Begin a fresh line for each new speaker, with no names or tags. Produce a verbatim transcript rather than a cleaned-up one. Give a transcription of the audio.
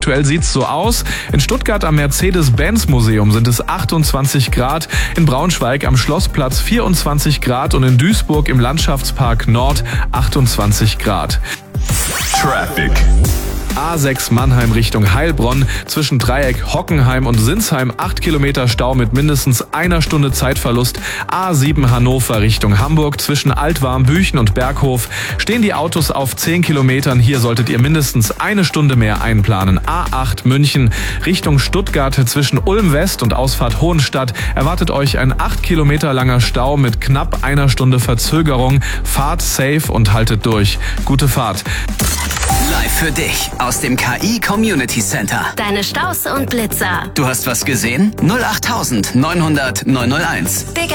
Aktuell sieht's so aus. In Stuttgart am Mercedes-Benz-Museum sind es achtundzwanzig Grad, in Braunschweig am Schlossplatz vierundzwanzig Grad und in Duisburg im Landschaftspark Nord achtundzwanzig Grad.
Traffic.
A sechs Mannheim Richtung Heilbronn, zwischen Dreieck Hockenheim und Sinsheim acht Kilometer Stau mit mindestens einer Stunde Zeitverlust. A sieben Hannover Richtung Hamburg, zwischen Altwarmbüchen und Berghof stehen die Autos auf zehn Kilometern. Hier solltet ihr mindestens eine Stunde mehr einplanen. A acht München Richtung Stuttgart, zwischen Ulm West und Ausfahrt Hohenstadt erwartet euch ein acht Kilometer langer Stau mit knapp einer Stunde Verzögerung. Fahrt safe und haltet durch. Gute Fahrt.
Live für dich aus dem K I Community Center.
Deine Staus und Blitzer.
Du hast was gesehen? null acht neunhundert neunhunderteins.
Big